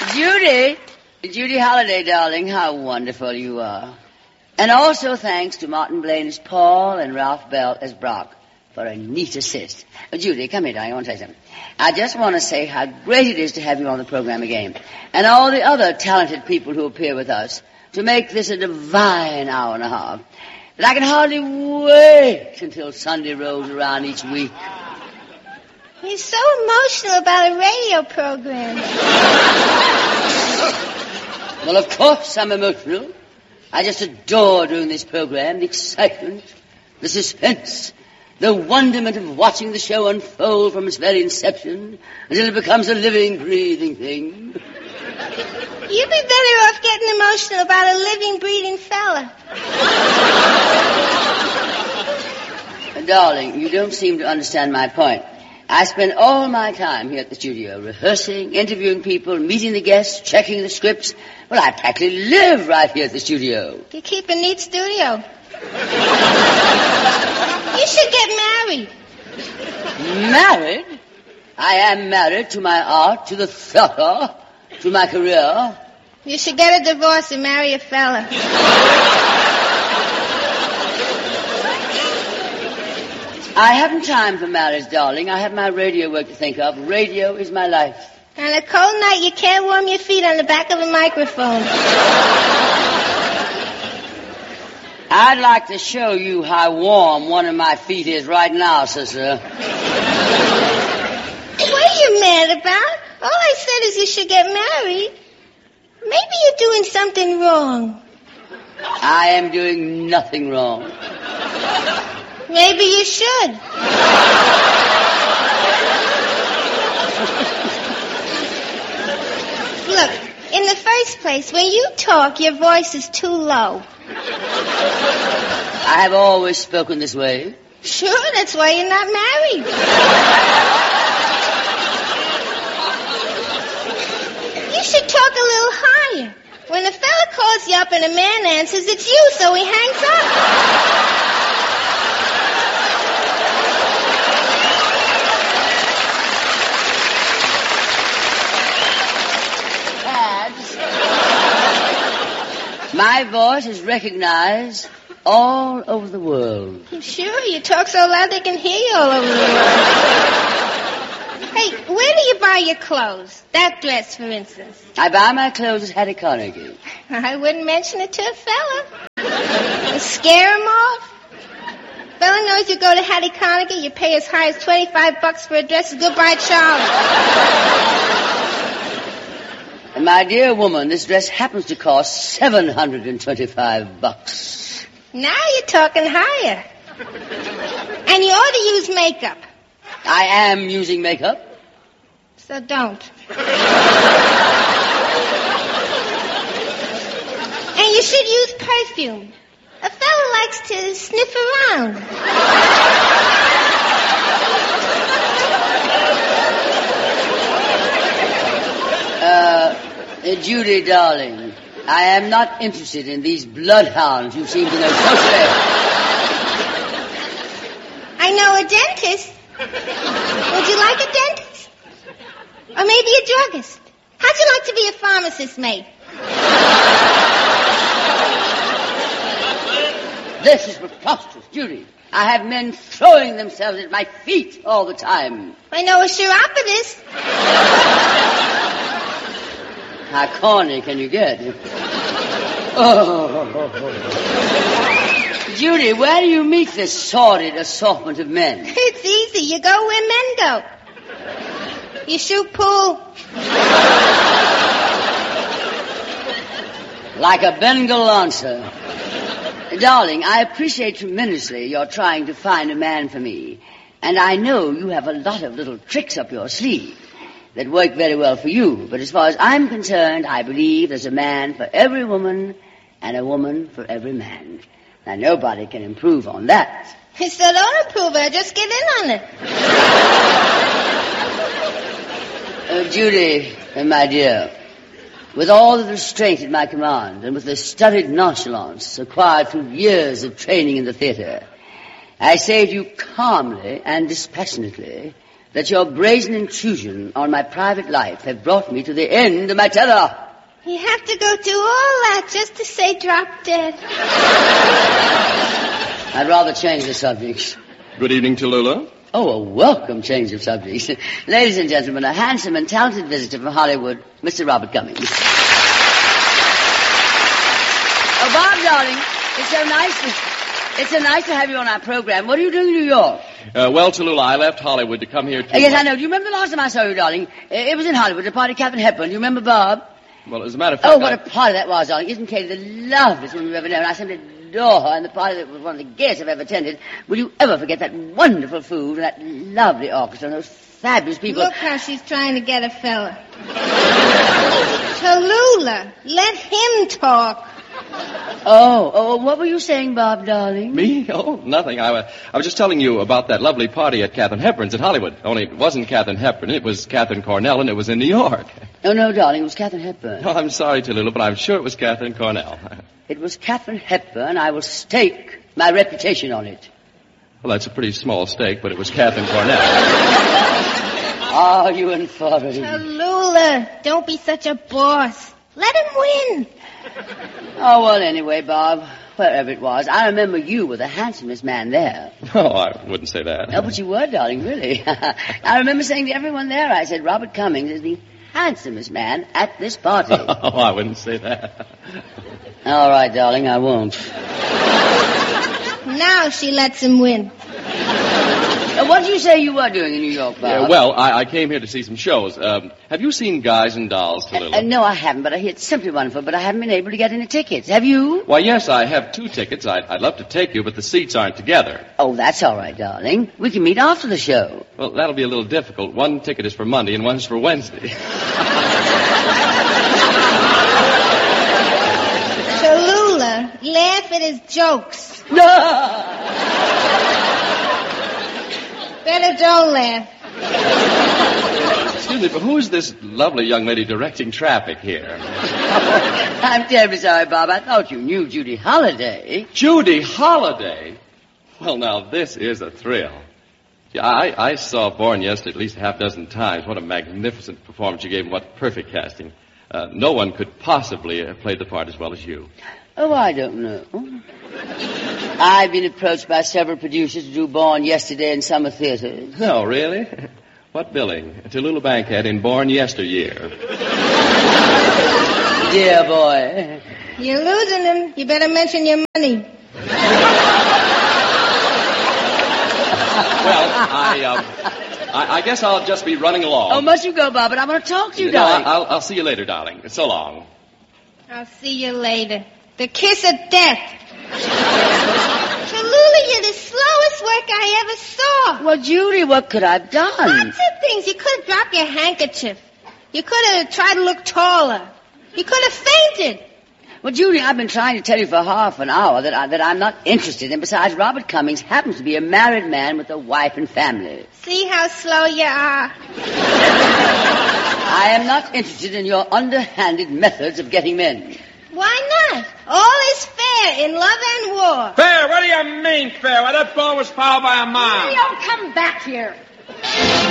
Judy Holliday, darling, how wonderful you are. And also thanks to Martin Blaine as Paul and Ralph Bell as Brock for a neat assist. Judy, come here, darling, I want to tell you something. I just want to say how great it is to have you on the program again. And all the other talented people who appear with us to make this a divine hour and a half. But I can hardly wait until Sunday rolls around each week. You're so emotional about a radio program. Well, of course I'm emotional. I just adore doing this program, the excitement, the suspense, the wonderment of watching the show unfold from its very inception until it becomes a living, breathing thing. You'd be better off getting emotional about a living, breathing fella. Darling, you don't seem to understand my point. I spend all my time here at the studio, rehearsing, interviewing people, meeting the guests, checking the scripts. Well, I practically live right here at the studio. You keep a neat studio. You should get married. Married? I am married to my art, to the theater, to my career. You should get a divorce and marry a fella. I haven't time for marriage, darling. I have my radio work to think of. Radio is my life. On a cold night, you can't warm your feet on the back of a microphone. I'd like to show you how warm one of my feet is right now, sister. What are you mad about? All I said is you should get married. Maybe you're doing something wrong. I am doing nothing wrong. Maybe you should. Look, in the first place, when you talk, your voice is too low. I have always spoken this way. Sure, that's why you're not married. You should talk a little higher. When a fella calls you up and a man answers, it's you, so he hangs up. My voice is recognized all over the world. Sure, you talk so loud they can hear you all over the world. Hey, where do you buy your clothes? That dress, for instance. I buy my clothes at Hattie Carnegie. I wouldn't mention it to a fella. Scare him off. Fella knows you go to Hattie Carnegie, you pay as high as $25 for a dress. Goodbye, Charlie. My dear woman, this dress happens to cost $725. Now you're talking higher. And you ought to use makeup. I am using makeup. So don't. And you should use perfume. A fella likes to sniff around. Judy, darling, I am not interested in these bloodhounds you seem to know so well. I know a dentist. Would you like a dentist? Or maybe a druggist? How'd you like to be a pharmacist, mate? This is preposterous, Judy. I have men throwing themselves at my feet all the time. I know a chiropodist. How corny can you get? Oh. Judy, where do you meet this sordid assortment of men? It's easy. You go where men go. You shoot pool. Like a Bengal lancer. Darling, I appreciate tremendously your trying to find a man for me. And I know you have a lot of little tricks up your sleeve that work very well for you. But as far as I'm concerned, I believe there's a man for every woman and a woman for every man. Now, nobody can improve on that. So don't improve it. Just get in on it. Judy, my dear, with all the restraint at my command and with the studied nonchalance acquired through years of training in the theater, I say to you calmly and dispassionately that your brazen intrusion on my private life have brought me to the end of my tether. You have to go through all that just to say drop dead. I'd rather change the subject. Good evening, Tallulah. Oh, a welcome change of subject. Ladies and gentlemen, a handsome and talented visitor from Hollywood, Mr. Robert Cummings. Oh, Bob, darling, it's so nice to have you on our program. What are you doing in New York? Well, Tallulah, I left Hollywood to come here to... Yes, I know. Do you remember the last time I saw you, darling? It was in Hollywood, a party Captain Hepburn. Do you remember Bob? Well, as a matter of fact... Oh, what a party that was, darling. Isn't Katie the loveliest woman you've ever known? I simply adore her, and the party that was one of the gayest I've ever attended. Will you ever forget that wonderful food and that lovely orchestra and those fabulous people? Look how she's trying to get a fella. Tallulah, let him talk. Oh, what were you saying, Bob, darling? Me? Oh, nothing. I was just telling you about that lovely party at Katharine Hepburn's in Hollywood. Only it wasn't Katharine Hepburn, it was Katharine Cornell, and it was in New York. Oh, no, darling, it was Katharine Hepburn. Oh, I'm sorry, Tallulah, but I'm sure it was Katharine Cornell. It was Katharine Hepburn. I will stake my reputation on it. Well, that's a pretty small stake, but it was Katharine Cornell. Oh, you infernal. Tallulah, don't be such a boss. Let him win. Oh, well, anyway, Bob, wherever it was, I remember you were the handsomest man there. Oh, I wouldn't say that. Oh, but you were, darling, really. I remember saying to everyone there, I said, Robert Cummings is the handsomest man at this party. Oh, I wouldn't say that. All right, darling, I won't. Now she lets him win. What did you say you were doing in New York, Bob? Well, I came here to see some shows. Have you seen Guys and Dolls, Tallulah? No, I haven't, but I hear it's simply wonderful, but I haven't been able to get any tickets. Have you? Why, yes, I have 2 tickets. I'd love to take you, but the seats aren't together. Oh, that's all right, darling. We can meet after the show. Well, that'll be a little difficult. 1 ticket is for Monday and 1's for Wednesday. Tallulah, laugh at his jokes. No! Better don't laugh. Excuse me, but who is this lovely young lady directing traffic here? I'm terribly sorry, Bob. I thought you knew Judy Holliday. Judy Holliday? Well, now, this is a thrill. Yeah, I saw Born Yesterday at least a half dozen times. What a magnificent performance you gave and what perfect casting. No one could possibly have played the part as well as you. Oh, I don't know. I've been approached by several producers to do Born Yesterday in summer theaters. No, really? What billing? Tallulah Bankhead in Born Yesteryear. Dear boy. You're losing him. You better mention your money. Well, I guess I'll just be running along. Oh, must you go, Bob? But I want to talk to you, darling. No, I'll see you later, darling. So long. I'll see you later. The kiss of death. Tallulah, you're the slowest work I ever saw. Well, Judy, what could I have done? Lots of things. You could have dropped your handkerchief. You could have tried to look taller. You could have fainted. Well, Judy, I've been trying to tell you for half an hour that I'm not interested. And besides, Robert Cummings happens to be a married man with a wife and family. See how slow you are? I am not interested in your underhanded methods of getting men. Why not? All is fair in love and war. Fair? What do you mean fair? Well, that ball was fouled by a mile. Don't come back here.